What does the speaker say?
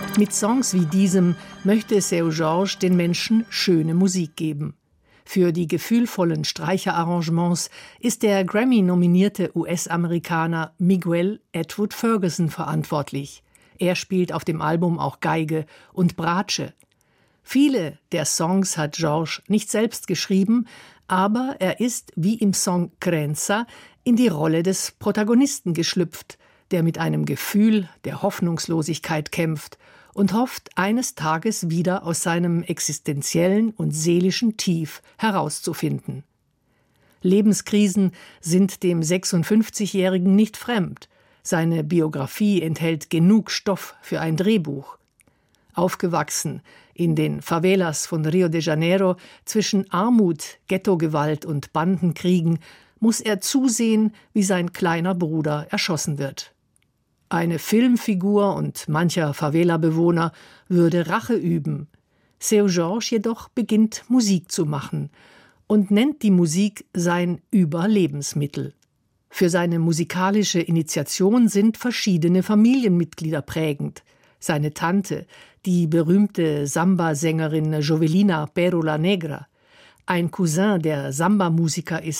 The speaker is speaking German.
Mit Songs wie diesem möchte Seu Jorge den Menschen schöne Musik geben. Für die gefühlvollen Streicherarrangements ist der Grammy-nominierte US-Amerikaner Miguel Atwood Ferguson verantwortlich. Er spielt auf dem Album auch Geige und Bratsche. Viele der Songs hat Jorge nicht selbst geschrieben, aber er ist, wie im Song Crenza, in die Rolle des Protagonisten geschlüpft, der mit einem Gefühl der Hoffnungslosigkeit kämpft und hofft, eines Tages wieder aus seinem existenziellen und seelischen Tief herauszufinden. Lebenskrisen sind dem 56-Jährigen nicht fremd. Seine Biografie enthält genug Stoff für ein Drehbuch. Aufgewachsen in den Favelas von Rio de Janeiro zwischen Armut, Ghettogewalt und Bandenkriegen, muss er zusehen, wie sein kleiner Bruder erschossen wird. Eine Filmfigur und mancher Favela-Bewohner würde Rache üben. Seu Jorge jedoch beginnt Musik zu machen und nennt die Musik sein Überlebensmittel. Für seine musikalische Initiation sind verschiedene Familienmitglieder prägend. Seine Tante, die berühmte Samba-Sängerin Jovelina Pero La Negra, ein Cousin, der Samba-Musiker ist,